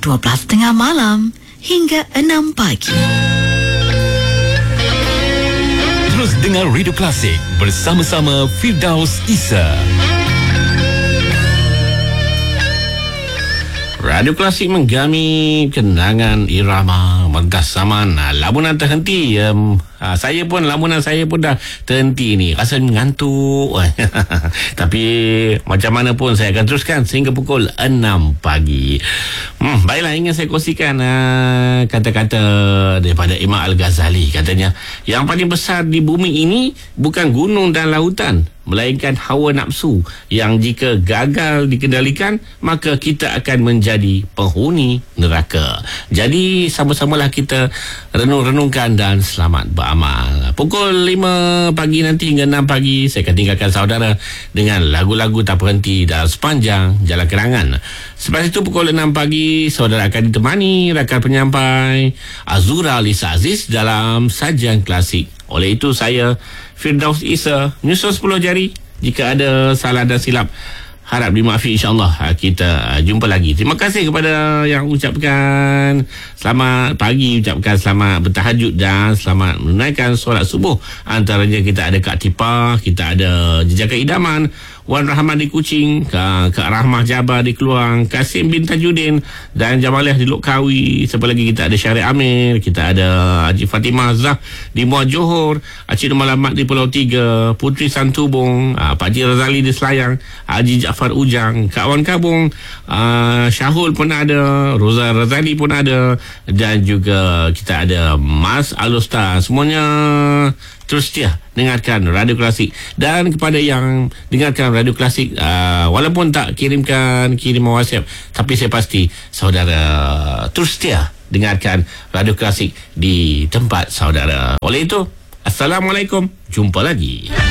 12.30 malam hingga 6 pagi. Terus dengar Radio Klasik bersama-sama Firdaus Isa. Radio Klasik menggami kenangan irama Megas Zaman. Lamunan terhenti. Saya pun, lamunan saya pun dah terhenti ni. Rasa mengantuk. Tapi macam mana pun saya akan teruskan sehingga pukul 6 pagi. Baiklah, ingin saya kongsikan kata-kata daripada Imam Al-Ghazali. Katanya, yang paling besar di bumi ini bukan gunung dan lautan, melainkan hawa nafsu yang jika gagal dikendalikan, maka kita akan menjadi penghuni neraka. Jadi sama-samalah kita renung-renungkan dan selamat beramal. Pukul 5 pagi nanti hingga 6 pagi saya akan tinggalkan saudara dengan lagu-lagu tak berhenti dalam sepanjang jalan kenangan. Selepas itu pukul 6 pagi saudara akan ditemani rakan penyampai Azura Lisa Aziz dalam Sajian Klasik. Oleh itu saya Firdaus Isa menyusun 10 jari. Jika ada salah dan silap, harap dimaafkan, insyaAllah kita jumpa lagi. Terima kasih kepada yang ucapkan selamat pagi, ucapkan selamat bertahajud dan selamat menunaikan solat subuh. Antaranya kita ada Kak Tipah, kita ada Jejaka Idaman, Wan Rahman di Kuching, Kak Rahmah Jabar di Keluang, Kasim bin Tajuddin dan Jamaliah di Lokkawi. Siapa lagi? Kita ada Syarif Amir, kita ada Haji Fatimah Zah di Muar Johor, Acik Malamat di Pulau Tiga, Putri Santubong, Pak Haji Razali di Selayang, Haji Jaafar Ujang, Kak Wan Kabung, Syahul pun ada, Roza Razali pun ada, dan juga kita ada Mas Alusta. Semuanya terus setia dengarkan Radio Klasik. Dan kepada yang dengarkan Radio Klasik, walaupun tak kirim WhatsApp, tapi saya pasti saudara terus setia dengarkan Radio Klasik di tempat saudara. Oleh itu, Assalamualaikum, jumpa lagi.